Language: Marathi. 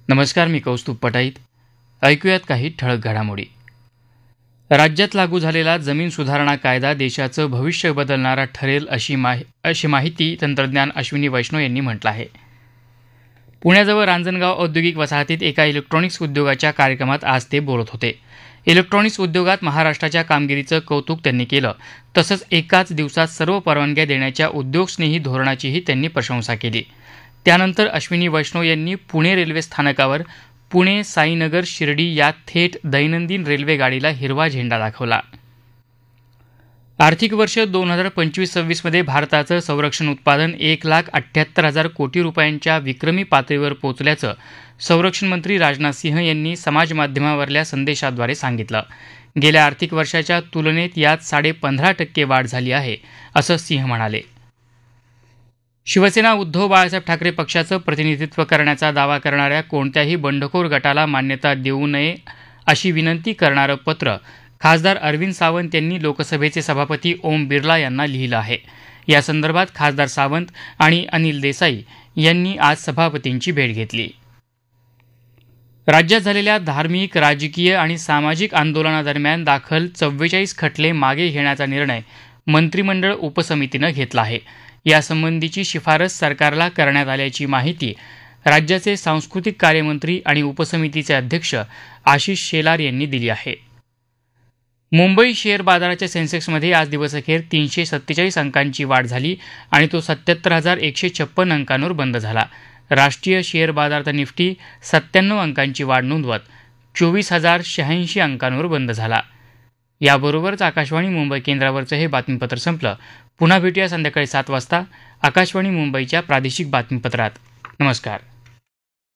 नमस्कार, मी कौस्तुभ पटाईत. ऐकूयात काही ठळक घडामोडी. राज्यात लागू झालेला जमीन सुधारणा कायदा देशाचं भविष्य बदलणारा ठरेल अशी माहिती तंत्रज्ञान अश्विनी वैष्णव यांनी म्हटलं आहे. पुण्याजवळ रांजणगाव औद्योगिक वसाहतीत एका इलेक्ट्रॉनिक्स उद्योगाच्या कार्यक्रमात आज ते बोलत होते. इलेक्ट्रॉनिक्स उद्योगात महाराष्ट्राच्या कामगिरीचं कौतुक त्यांनी केलं. तसंच एकाच दिवसात सर्व परवानग्या देण्याच्या उद्योगस्नेही धोरणाचीही त्यांनी प्रशंसा केली. त्यानंतर अश्विनी वैष्णव यांनी पुणे रेल्वे स्थानकावर पुणे साईनगर शिर्डी या थेट दैनंदिन रेल्वे गाडीला हिरवा झेंडा दाखवला. आर्थिक वर्ष 2025-26 मध्ये भारताचं संरक्षण उत्पादन 1,78,000 कोटी रुपयांच्या विक्रमी पातळीवर पोहोचल्याचं संरक्षण मंत्री राजनाथ सिंह यांनी समाजमाध्यमावरल्या संदेशाद्वारे सांगितलं. गेल्या आर्थिक वर्षाच्या तुलनेत यात 15.5% वाढ झाली आहे, असं सिंह म्हणाले. शिवसेना उद्धव बाळासाहेब ठाकरे पक्षाचं प्रतिनिधित्व करण्याचा दावा करणाऱ्या कोणत्याही बंडखोर गटाला मान्यता देऊ नये अशी विनंती करणारं पत्र खासदार अरविंद सावंत यांनी लोकसभेचे सभापती ओम बिर्ला यांना लिहिलं आहे. या संदर्भात खासदार सावंत आणि अनिल देसाई यांनी आज सभापतींची भेट घेतली. राज्यात झालेल्या धार्मिक, राजकीय आणि सामाजिक आंदोलनादरम्यान दाखल 44 खटले मागे घेण्याचा निर्णय मंत्रिमंडळ उपसमितीनं घेतला आहे. यासंबंधीची शिफारस सरकारला करण्यात आल्याची माहिती राज्याचे सांस्कृतिक कार्यमंत्री आणि उपसमितीचे अध्यक्ष आशिष शेलार यांनी दिली आहे. मुंबई शेअर बाजाराच्या सेन्सेक्समध्ये आज दिवसअखेर 347 अंकांची वाढ झाली आणि तो 77,156 अंकांवर बंद झाला. राष्ट्रीय शेअर बाजाराचा निफ्टी 97 अंकांची वाढ नोंदवत 24,086 अंकांवर बंद झाला. याबरोबरच आकाशवाणी मुंबई केंद्रावरचं हे बातमीपत्र संपलं. पुन्हा भेटूया संध्याकाळी 7 वाजता आकाशवाणी मुंबईच्या प्रादेशिक बातमीपत्रात. नमस्कार.